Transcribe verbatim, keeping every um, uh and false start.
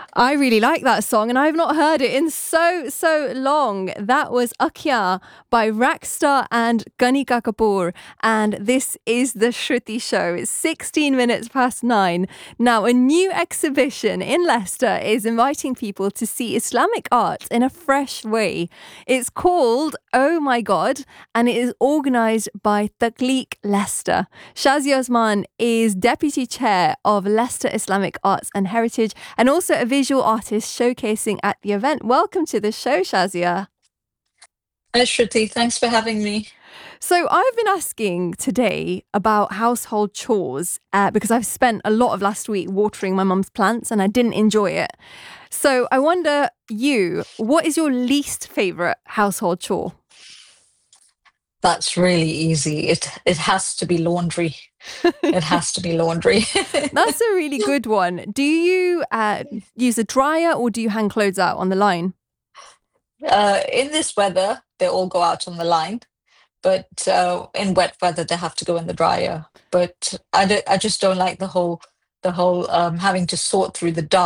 I really like that song and I've not heard it in so, so long. That was Akya by Rackstar and Ganika Kapoor. And this is the Shruti Show. It's sixteen minutes past nine. Now, a new exhibition in Leicester is inviting people to see Islamic art in a fresh way. It's called Oh My God and it is organised by Takhleeq Leicester. Shazia Osman is Deputy Chair of Leicester Islamic Arts and Heritage and also a visual artist showcasing at the event. Welcome to the show, Shazia. Hi, Shruti. Thanks for having me. So I've been asking today about household chores uh, because I've spent a lot of last week watering my mum's plants and I didn't enjoy it. So I wonder, you, what is your least favourite household chore? That's really easy. It it has to be laundry. It has to be laundry. That's a really good one. Do you uh, use a dryer or do you hang clothes out on the line? Uh, in this weather, they all go out on the line, but uh, in wet weather, they have to go in the dryer. But I, don't, I just don't like the whole the whole um, having to sort through the dark.